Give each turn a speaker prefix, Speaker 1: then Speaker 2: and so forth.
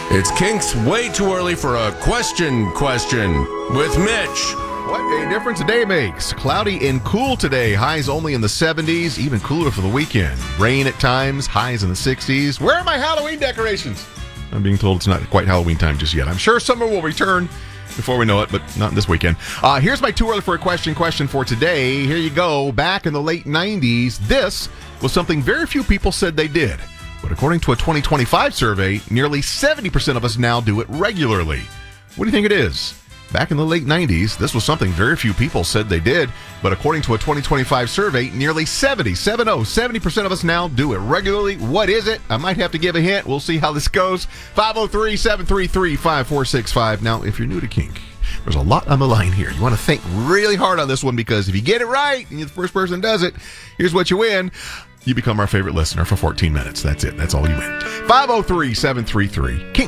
Speaker 1: It's Kinks way too early for a question with Mitch.
Speaker 2: What a difference a day makes. Cloudy and cool today. Highs only in the 70s, even cooler for the weekend. Rain at times, highs in the 60s. Where are my Halloween decorations? I'm being told it's not quite Halloween time just yet. I'm sure summer will return before we know it, but not this weekend. Here's my too early for a question for today. Here you go. Back in the late 90s, this was something very few people said they did. But according to a 2025 survey, nearly 70% of us now do it regularly. What do you think it is? Back in the late 90s, this was something very few people said they did, but according to a 2025 survey, nearly 70% of us now do it regularly. What is it? I might have to give a hint. We'll see how this goes. 503-733-5465. Now, if you're new to Kink, there's a lot on the line here. You want to think really hard on this one because if you get it right and you're the first person does it, here's what you win. You become our favorite listener for 14 minutes. That's it. That's all you win. 503-733